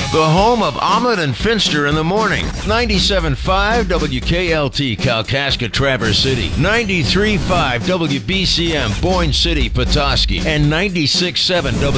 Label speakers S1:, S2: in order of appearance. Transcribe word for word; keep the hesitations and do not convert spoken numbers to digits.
S1: The home of Ahmed and Finster in the morning. ninety-seven point five W K L T, Kalkaska, Traverse City. ninety-three point five W B C M, Boyne City, Petoskey. And ninety-six point seven W